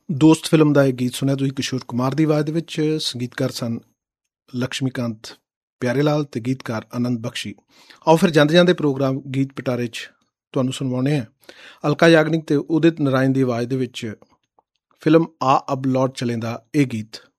ਦੋਸਤ ਫਿਲਮ ਦਾ ਇਹ ਗੀਤ ਸੁਣਿਆ ਤੁਸੀਂ ਕਿਸ਼ੋਰ ਕੁਮਾਰ ਦੀ ਆਵਾਜ਼ ਦੇ ਵਿੱਚ। ਸੰਗੀਤਕਾਰ ਸਨ ਲਕਸ਼ਮੀਕਾਂਤ ਪਿਆਰੇ ਲਾਲ ਅਤੇ ਗੀਤਕਾਰ ਆਨੰਦ ਬਖਸ਼ੀ। ਆਓ ਫਿਰ ਜਾਂਦੇ ਜਾਂਦੇ ਪ੍ਰੋਗਰਾਮ ਗੀਤ ਪਿਟਾਰੇ 'ਚ ਤੁਹਾਨੂੰ ਸੁਣਵਾਉਣੇ ਆ ਅਲਕਾ ਯਾਗਨਿਕ ਅਤੇ ਉਦਿਤ ਨਾਰਾਇਣ ਦੀ ਆਵਾਜ਼ ਦੇ ਵਿੱਚ ਫਿਲਮ ਆ ਅਬ ਲੌਟ ਚਲੇ ਦਾ ਇਹ ਗੀਤ।